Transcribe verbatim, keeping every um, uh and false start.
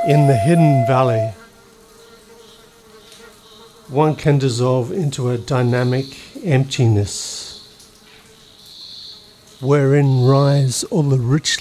In the hidden valley, one can dissolve into a dynamic emptiness, wherein rise all the rich